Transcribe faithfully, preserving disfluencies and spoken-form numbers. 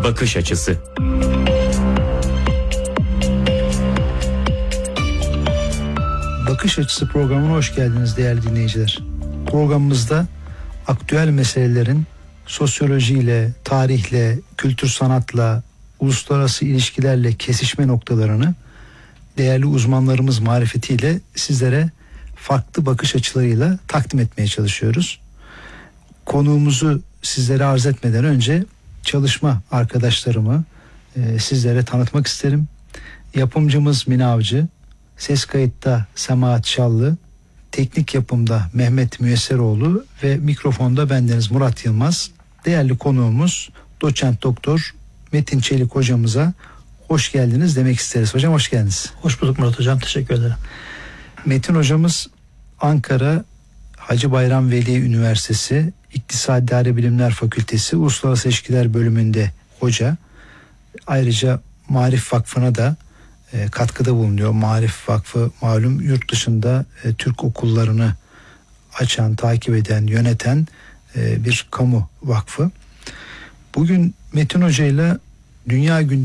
bakış açısı. Bakış Açısı programına hoş geldiniz değerli dinleyiciler. Programımızda aktüel meselelerin sosyolojiyle, tarihle, kültür sanatla, uluslararası ilişkilerle kesişme noktalarını değerli uzmanlarımız marifetiyle sizlere farklı bakış açılarıyla takdim etmeye çalışıyoruz. Konuğumuzu sizlere arz etmeden önce çalışma arkadaşlarımı e, sizlere tanıtmak isterim. Yapımcımız Mine Avcı, ses kayıtta Semahat Şallı, teknik yapımda Mehmet Müyesseroğlu ve mikrofonda bendeniz Murat Yılmaz. Değerli konuğumuz Doçent Doktor Metin Çelik hocamıza hoş geldiniz demek isteriz. Hocam hoş geldiniz. Hoş bulduk Murat hocam, teşekkür ederim. Metin hocamız Ankara Hacı Bayram Veli Üniversitesi İktisadi İdari Bilimler Fakültesi Uluslararası İlişkiler bölümünde hoca. Ayrıca Maarif Vakfı'na da e, katkıda bulunuyor. Maarif Vakfı malum yurt dışında e, Türk okullarını açan, takip eden, yöneten e, bir kamu vakfı. Bugün Metin Hoca ile Dünya Gündemi